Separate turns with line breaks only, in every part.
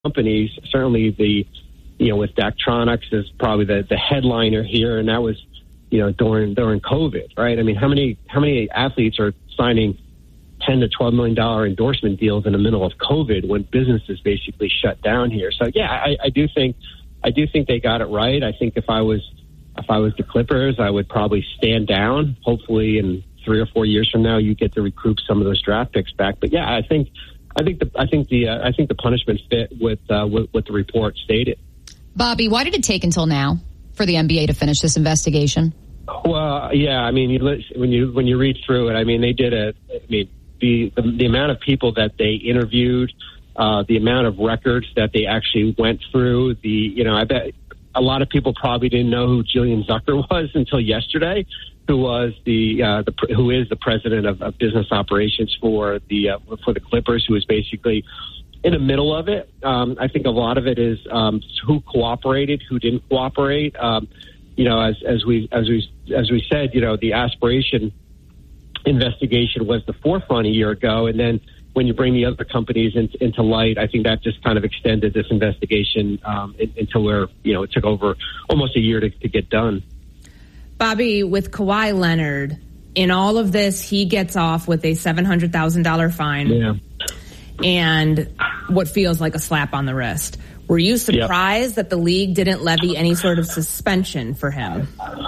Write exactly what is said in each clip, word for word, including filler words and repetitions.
companies, certainly the, you know, with Daktronics is probably the, the headliner here, and that was, you know, during during COVID, right? I mean, how many how many athletes are signing ten to twelve million dollar endorsement deals in the middle of COVID when businesses basically shut down here? So yeah, I, I do think I do think they got it right. I think if I was if I was the Clippers, I would probably stand down. Hopefully, in three or four years from now, you get to recoup some of those draft picks back. But yeah, I think I think the I think the uh, I think the punishment fit with uh, with what the report stated.
Bobby, why did it take until now for the N B A to finish this investigation?
Well, yeah, I mean, you, when you when you read through it, I mean, they did a. I mean, the the, the amount of people that they interviewed, uh, the amount of records that they actually went through. The you know, I bet a lot of people probably didn't know who Jillian Zucker was until yesterday, who was the uh, the who is the president of, of business operations for the uh, for the Clippers, who is basically in the middle of it. Um, I think a lot of it is um, who cooperated, who didn't cooperate. Um, you know, as as we as we as we said, you know, the aspiration investigation was the forefront a year ago, and then when you bring the other companies in, into light, I think that just kind of extended this investigation um, in, until where, you know, it took over almost a year to, to get done.
Bobby, with Kawhi Leonard, in all of this, he gets off with a seven hundred thousand dollars fine
yeah.
and what feels like a slap on the wrist. Were you surprised yep. that the league didn't levy any sort of suspension for him?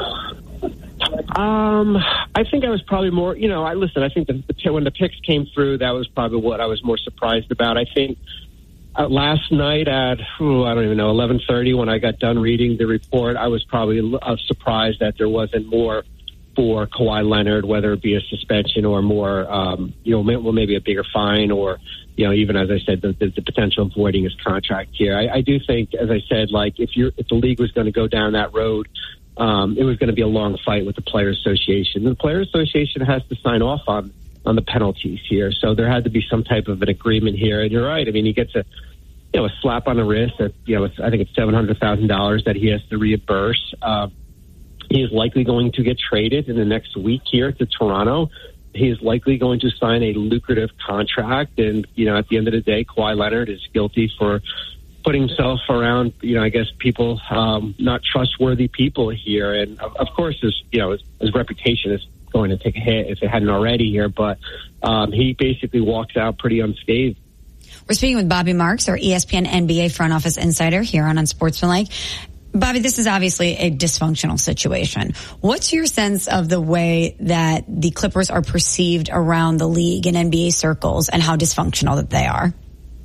Um, I think I was probably more, you know, I listen, I think the, the, when the picks came through, that was probably what I was more surprised about. I think uh, last night at, ooh, I don't even know, eleven thirty, when I got done reading the report, I was probably uh, surprised that there wasn't more for Kawhi Leonard, whether it be a suspension or more, um, you know, well, maybe a bigger fine or, you know, even as I said, the, the, the potential of voiding his contract here. I, I do think, as I said, like if you're, if the league was going to go down that road, um, it was going to be a long fight with the Players Association. The Players Association has to sign off on, on the penalties here. So there had to be some type of an agreement here. And you're right. I mean, he gets a, you know, a slap on the wrist that, you know, it's, I think it's seven hundred thousand dollars that he has to reimburse. Uh, he is likely going to get traded in the next week here to Toronto. He is likely going to sign a lucrative contract. And, you know, at the end of the day, Kawhi Leonard is guilty for putting himself around, you know, I guess people, um, not trustworthy people here. And of, of course, his, you know, his, his reputation is going to take a hit if it hadn't already here. But um, he basically walks out pretty unscathed.
We're speaking with Bobby Marks, our E S P N N B A front office insider here on Unsportsmanlike. Bobby, this is obviously a dysfunctional situation. What's your sense of the way that the Clippers are perceived around the league and N B A circles and how dysfunctional that they are?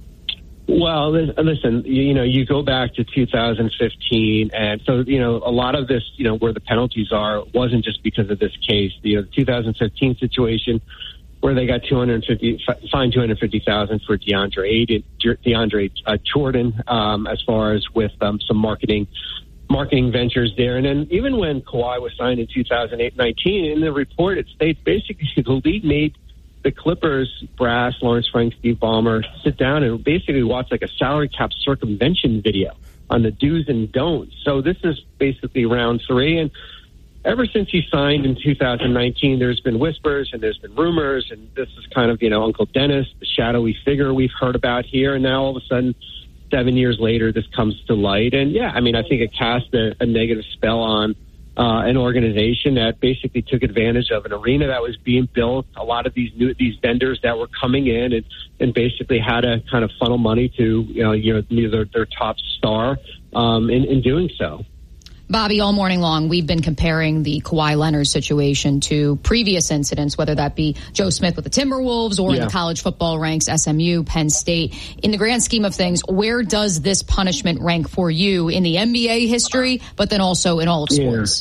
Well, listen, you know, you go back to two thousand fifteen, and so, you know, a lot of this, you know, where the penalties are wasn't just because of this case. You know, the two thousand fifteen situation where they got two hundred fifty fined two hundred fifty thousand for DeAndre Ayton, DeAndre uh, Jordan, um, as far as with um, some marketing marketing ventures there. And then even when Kawhi was signed in two thousand nineteen, in the report it states basically the league made the Clippers brass, Lawrence Frank, Steve Ballmer, sit down and basically watch like a salary cap circumvention video on the do's and don'ts. So this is basically round three. And ever since he signed in two thousand nineteen, there's been whispers and there's been rumors. And this is kind of, you know, Uncle Dennis, the shadowy figure we've heard about here. And now all of a sudden, seven years later, this comes to light. And yeah, I mean, I think it cast a, a negative spell on Uh, an organization that basically took advantage of an arena that was being built. A lot of these new these vendors that were coming in and, and basically had to kind of funnel money to you know you know their, their top star um, in, in doing so.
Bobby, all morning long, we've been comparing the Kawhi Leonard situation to previous incidents, whether that be Joe Smith with the Timberwolves or yeah. in the college football ranks, S M U, Penn State. In the grand scheme of things, where does this punishment rank for you in the N B A history, but then also in all of sports?
Yeah.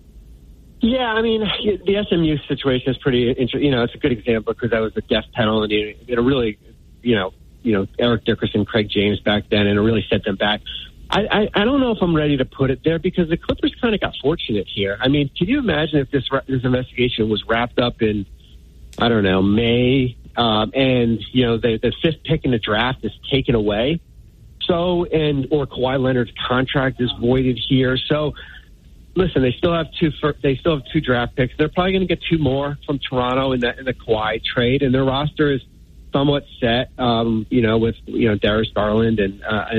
Yeah, I mean, the S M U situation is pretty interesting. You know, it's a good example because that was the death penalty. It really, you know, you know, Eric Dickerson, Craig James back then, and it really set them back. I, I, I don't know if I'm ready to put it there because the Clippers kind of got fortunate here. I mean, can you imagine if this this investigation was wrapped up in, I don't know, May, um, and, you know, the, the fifth pick in the draft is taken away? So, and, or Kawhi Leonard's contract is voided here. So, listen, they still have two. They still have two draft picks. They're probably going to get two more from Toronto in the in the Kawhi trade, and their roster is somewhat set, um, you know, with, you know, Darius Garland and, uh,